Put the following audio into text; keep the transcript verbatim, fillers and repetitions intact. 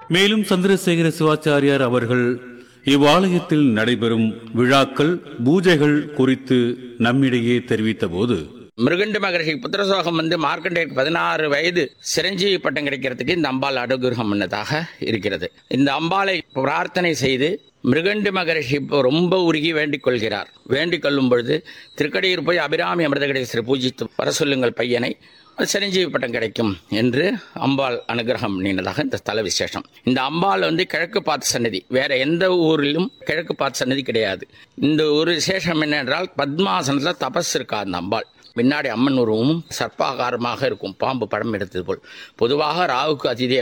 மேலும் சந்திரசேகர சிவாச்சாரியார் அவர்கள் இவ்வாலயத்தில் நடைபெறும் விழாக்கள் பூஜைகள் குறித்து நம்மிடையே தெரிவித்த போது, மிருகண்ட மகரிஷி புத்திரசோகம் வந்து மார்க்கண்டேயருக்கு பதினாறு வயது சிரஞ்சீவி பட்டம் கிடைக்கிறதுக்கு இந்த அம்பாள் அனுகிரகம் பண்ணதாக இருக்கிறது. இந்த அம்பாளை பிரார்த்தனை செய்து மிருகண்ட மகரிஷி ரொம்ப உருகி வேண்டிக் கொள்கிறார். வேண்டிக் கொள்ளும் பொழுது திருக்கடையூர் போய் அபிராமி அமிர்தகடேஸ்வரர் பூஜித்து வர சொல்லுங்கள் பையனை, சிரஞ்சீவி பட்டம் கிடைக்கும் என்று அம்பாள் அனுகிரகம் பண்ணினதாக இந்த ஸ்தல விசேஷம். இந்த அம்பாள் வந்து கிழக்கு பார்த்த சன்னதி, வேற எந்த ஊரிலும் கிழக்கு பார்த்த சன்னதி கிடையாது. இந்த ஒரு விசேஷம் என்னென்றால் பத்மாசனத்தில் தபஸ் இருக்கா அந்த அம்பாள். பின்னாடி அம்மன் உருவமும் சர்ப்பாகாரமாக இருக்கும், பாம்பு படம் எடுத்தது போல். பொதுவாக ராவுக்கு அதிதே